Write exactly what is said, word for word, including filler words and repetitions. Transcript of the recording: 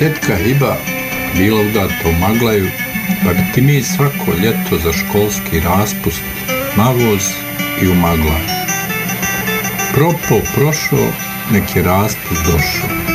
Tetka Hiba bila udata u Maglaju, pa bi ti mi svako ljeto za školski raspust na voz i u Maglaj. Propo prošao, nek je raspust došao.